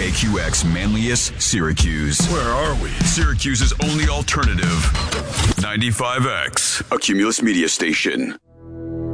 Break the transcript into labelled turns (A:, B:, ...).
A: KQX Manlius, Syracuse.
B: Where are we?
A: Syracuse's only alternative. 95X, a Cumulus media station.